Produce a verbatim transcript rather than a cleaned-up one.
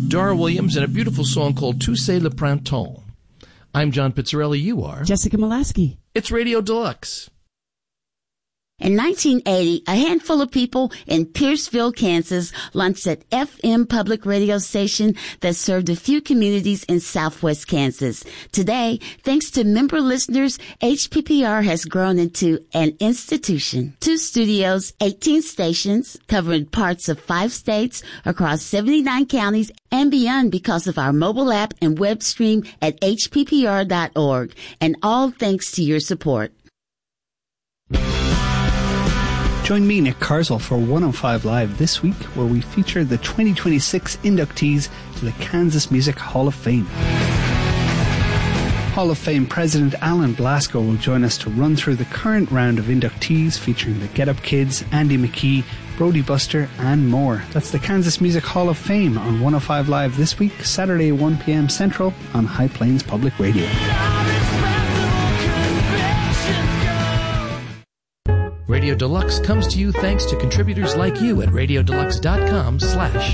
Dar Williams, and a beautiful song called Tu sais le printemps. I'm John Pizzarelli. You are? Jessica Molaski. It's Radio Deluxe. In nineteen eighty, a handful of people in Pierceville, Kansas, launched an F M public radio station that served a few communities in southwest Kansas. Today, thanks to member listeners, H P P R has grown into an institution. Two studios, eighteen stations, covering parts of five states across seventy-nine counties and beyond because of our mobile app and web stream at H P P R dot org. And all thanks to your support. Join me, Nick Carswell, for one oh five Live this week, where we feature the twenty twenty-six inductees to the Kansas Music Hall of Fame. Hall of Fame President Alan Blasco will join us to run through the current round of inductees, featuring the Get Up Kids, Andy McKee, Brody Buster, and more. That's the Kansas Music Hall of Fame on one oh five Live this week, Saturday, one p.m. Central, on High Plains Public Radio. Radio Deluxe comes to you thanks to contributors like you at radiodeluxe.com slash